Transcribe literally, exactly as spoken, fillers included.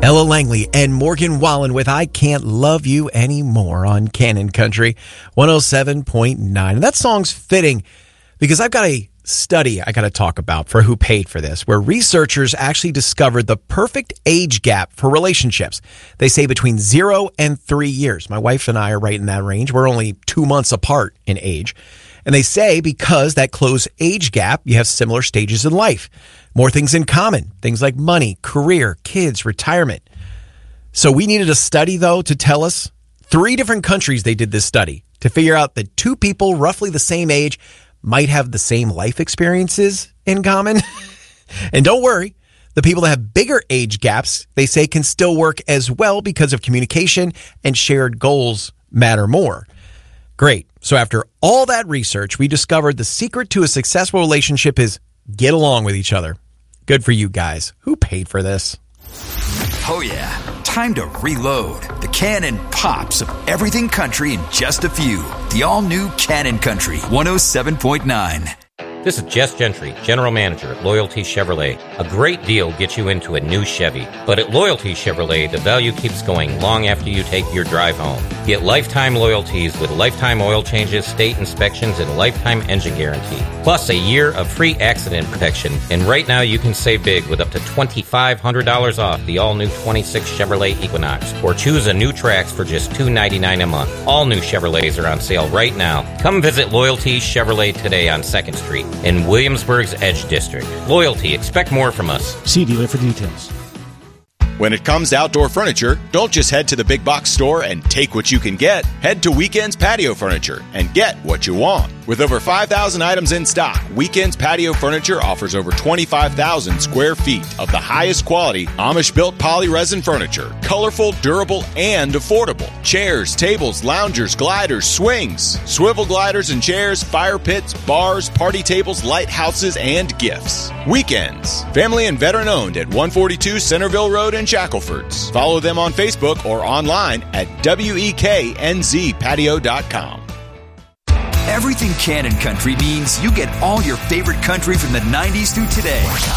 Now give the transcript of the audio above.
Ella Langley and Morgan Wallen with I Can't Love You Anymore on Cannon Country one oh seven point nine. And that song's fitting because I've got a study I got to talk about for Who Paid for This, where researchers actually discovered the perfect age gap for relationships. They say between zero and three years. My wife and I are right in that range. We're only two months apart in age. And they say because that close age gap, you have similar stages in life. More things in common, things like money, career, kids, retirement. So we needed a study, though, to tell us. Three different countries they did this study to figure out that two people roughly the same age might have the same life experiences in common. And don't worry, the people that have bigger age gaps, they say, can still work as well because of communication and shared goals matter more. Great. So after all that research, we discovered the secret to a successful relationship is get along with each other. Good for you guys. Who paid for this? Oh, yeah. Time to reload. The Cannon pops of everything country in just a few. The all-new Cannon Country one oh seven point nine. This is Jess Gentry, General Manager at Loyalty Chevrolet. A great deal gets you into a new Chevy, but at Loyalty Chevrolet, the value keeps going long after you take your drive home. Get lifetime loyalties with lifetime oil changes, state inspections, and lifetime engine guarantee. Plus a year of free accident protection. And right now you can save big with up to twenty-five hundred dollars off the all-new twenty-six Chevrolet Equinox. Or choose a new Trax for just two hundred ninety-nine dollars a month. All new Chevrolets are on sale right now. Come visit Loyalty Chevrolet today on second Street. In Williamsburg's Edge District. Loyalty, expect more from us. See dealer for details. When it comes to outdoor furniture, don't just head to the big box store and take what you can get. Head to Weekends Patio Furniture and get what you want. With over five thousand items in stock, Weekends Patio Furniture offers over twenty-five thousand square feet of the highest quality Amish-built poly-resin furniture. Colorful, durable, and affordable. Chairs, tables, loungers, gliders, swings, swivel gliders and chairs, fire pits, bars, party tables, lighthouses, and gifts. Weekends. Family and veteran owned at one forty-two Centerville Road in Shacklefords. Follow them on Facebook or online at weeknz patio dot com. Everything Cannon Country means you get all your favorite country from the nineties through today.